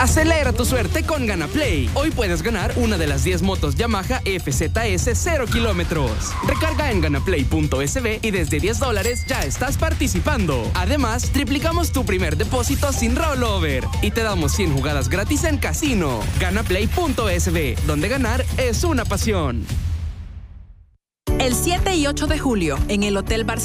Acelera tu suerte con GanaPlay. Hoy puedes ganar una de las 10 motos Yamaha FZS 0 kilómetros. Recarga en ganaplay.sb y desde $10 ya estás participando. Además, triplicamos tu primer depósito sin rollover y te damos 100 jugadas gratis en casino. Ganaplay.sb, donde ganar es una pasión. El 7 y 8 de julio, en el Hotel Barcelona.